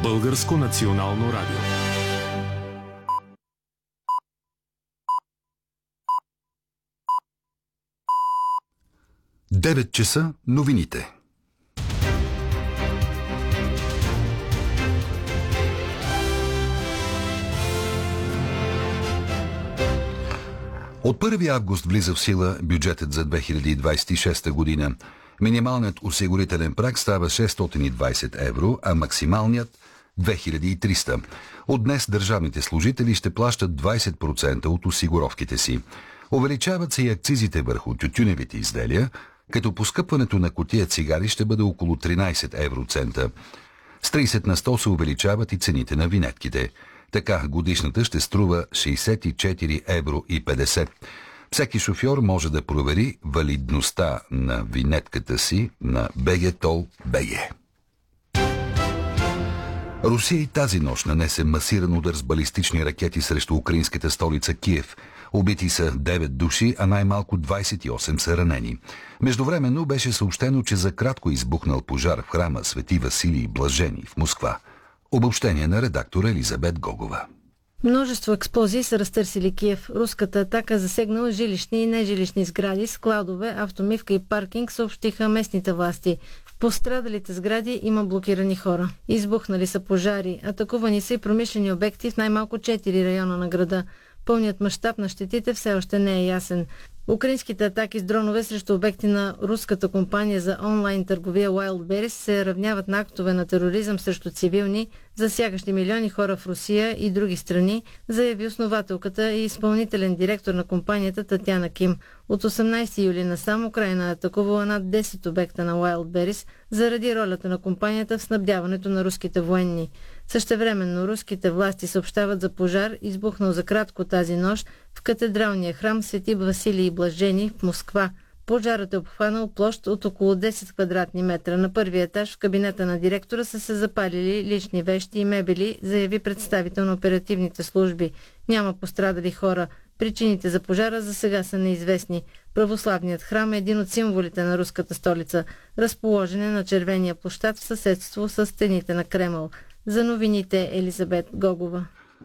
Българско национално радио. 9 часа новините. От 1 август влиза в сила бюджетът за 2026 година. Минималният осигурителен праг става 620 евро, а максималният 2300. От днес държавните служители ще плащат 20% от осигуровките си. Увеличават се и акцизите върху тютюневите изделия, като поскъпването на кутия цигари ще бъде около 13 евроцента. С 30 на 100 се увеличават и цените на винетките. Така годишната ще струва 64 евро и 50. Всеки шофьор може да провери валидността на винетката си на BG-TOLL.BG. Русия и тази нощ нанесе масиран удар с балистични ракети срещу украинската столица Киев. Убити са 9 души, а най-малко 28 са ранени. Междувременно беше съобщено, че за кратко избухнал пожар в храма Свети Василий Блажени в Москва. Обобщение на редактора Елизабет Гогова. Множество експлозии са разтърсили Киев. Руската атака засегнала жилищни и нежилищни сгради, складове, автомивка и паркинг, съобщиха местните власти. В пострадалите сгради има блокирани хора. Избухнали са пожари. Атакувани са и промишлени обекти в най-малко 4 района на града. Пълният мащаб на щетите все още не е ясен. Украинските атаки с дронове срещу обекти на руската компания за онлайн търговия Wildberries се равняват на актове на тероризъм срещу цивилни, засягащи милиони хора в Русия и други страни, заяви основателката и изпълнителен директор на компанията Татяна Ким. От 18 юли насам Украйна е атакувала над 10 обекта на Wildberries заради ролята на компанията в снабдяването на руските военни. Същевременно руските власти съобщават за пожар, избухнал за кратко тази нощ в катедралния храм Свети Василий Блажени в Москва. Пожарът е обхванал площ от около 10 квадратни метра. На първия етаж в кабинета на директора са се запалили лични вещи и мебели, заяви представител на оперативните служби. Няма пострадали хора. Причините за пожара за сега са неизвестни. Православният храм е един от символите на руската столица. Разположен е на червения площад в съседство с стените на Кремъл. За новините Елизабет Гогова.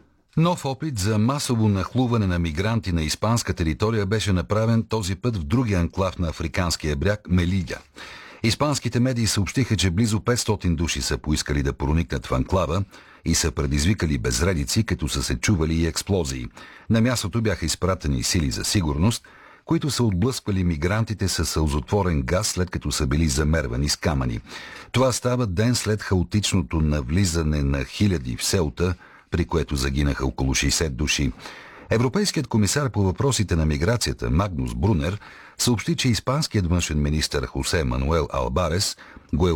Нов опит за масово нахлуване на мигранти на испанска територия беше направен този път в другия анклав на африканския бряг – Мелиля. Испанските медии съобщиха, че близо 500 души са поискали да проникнат в анклава и са предизвикали безредици, като са се чували и експлозии. На мястото бяха изпратени сили за сигурност, които са отблъсквали мигрантите със сълзотворен газ, след като са били замервани с камъни. Това става ден след хаотичното навлизане на хиляди в Сеута, при което загинаха около 60 души. Европейският комисар по въпросите на миграцията Магнус Брунер съобщи, че испанският външен министър Хосе Мануел Албарес го е